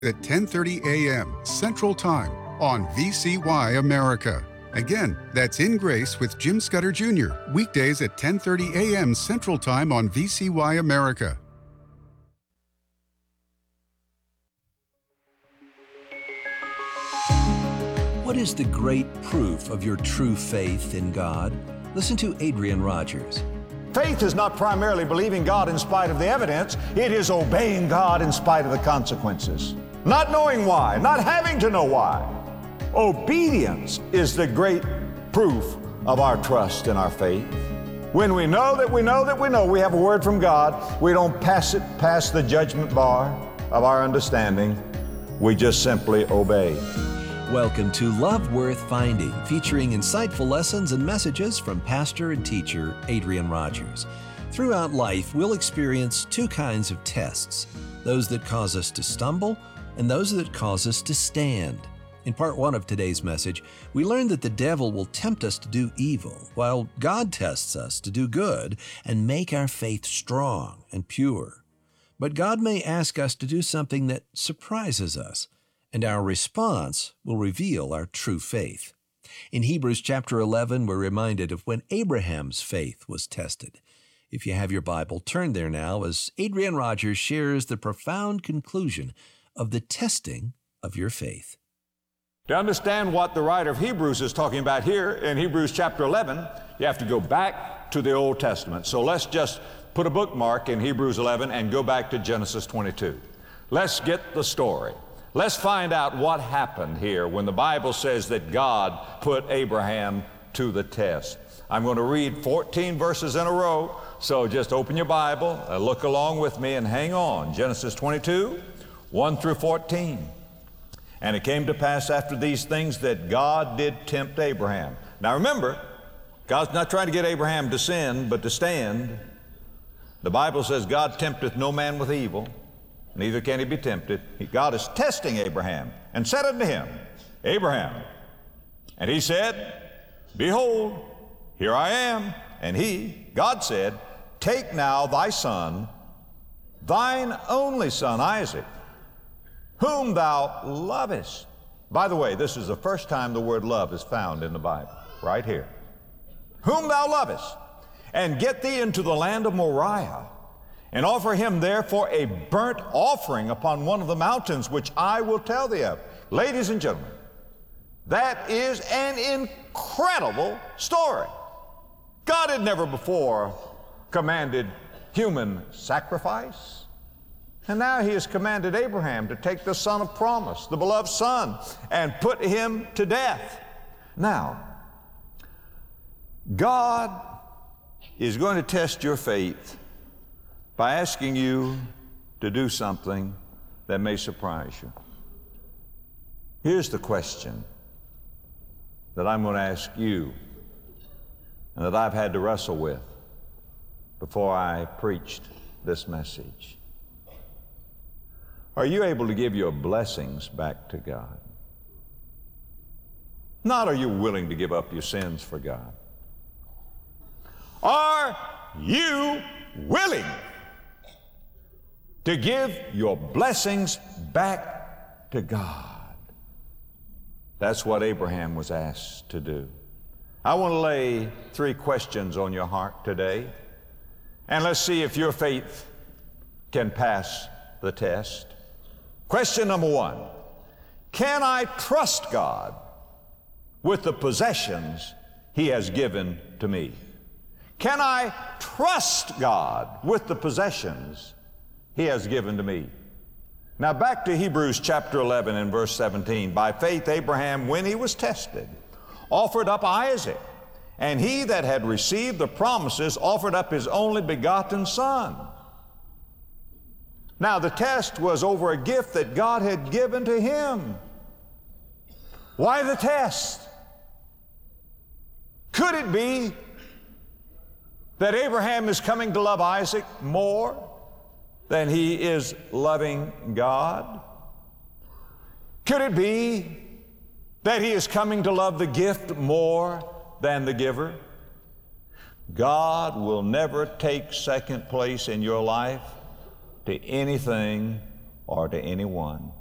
at 10:30 a.m. Central Time on VCY America. Again, that's In Grace with Jim Scudder Jr., weekdays at 10:30 a.m. Central Time on VCY America. What is the great proof of your true faith in God? Listen to Adrian Rogers. Faith is not primarily believing God in spite of the evidence. It is obeying God in spite of the consequences. Not knowing why, not having to know why. Obedience is the great proof of our trust and our faith. When we know that we know that we know we have a word from God, we don't pass it past the judgment bar of our understanding. We just simply obey. Welcome to Love Worth Finding, featuring insightful lessons and messages from pastor and teacher Adrian Rogers. Throughout life, we'll experience two kinds of tests, those that cause us to stumble and those that cause us to stand. In part one of today's message, we learned that the devil will tempt us to do evil, while God tests us to do good and make our faith strong and pure. But God may ask us to do something that surprises us, and our response will reveal our true faith. In Hebrews chapter 11, we're reminded of when Abraham's faith was tested. If you have your Bible, turn there now as Adrian Rogers shares the profound conclusion of the testing of your faith. To understand what the writer of Hebrews is talking about here in Hebrews chapter 11, you have to go back to the Old Testament. So let's just put a bookmark in Hebrews 11 and go back to Genesis 22. Let's get the story. Let's find out what happened here when the Bible says that God put Abraham to the test. I'm going to read 14 verses in a row, so just open your Bible, look along with me, and hang on. Genesis 22, 1 through 14. And it came to pass after these things that God did tempt Abraham. Now remember, God's not trying to get Abraham to sin, but to stand. The Bible says God tempteth no man with evil, neither can he be tempted. God is testing Abraham, and said unto him, Abraham. And he said, Behold, here I am. And God said, Take now thy son, thine only son Isaac, whom thou lovest. By the way, this is the first time the word love is found in the Bible, right here. Whom thou lovest, and get thee into the land of Moriah, and offer him therefore a burnt offering upon one of the mountains which I will tell thee of. Ladies and gentlemen, that is an incredible story. God had never before commanded human sacrifice, and now he has commanded Abraham to take the son of promise, the beloved son, and put him to death. Now, God is going to test your faith by asking you to do something that may surprise you. Here's the question that I'm going to ask you and that I've had to wrestle with before I preached this message. Are you able to give your blessings back to God? Not are you willing to give up your sins for God. Are you willing to give your blessings back to God? That's what Abraham was asked to do. I want to lay 3 questions on your heart today, and let's see if your faith can pass the test. Question number 1, can I trust God with the possessions he has given to me? Can I trust God with the possessions he has given to me? Now back to Hebrews chapter 11 and verse 17. By faith Abraham, when he was tested, offered up Isaac, and he that had received the promises offered up his only begotten son. Now the test was over a gift that God had given to him. Why the test? Could it be that Abraham is coming to love Isaac more than he is loving God? Could it be that he is coming to love the gift more than the giver? God will never take second place in your life to anything or to anyone.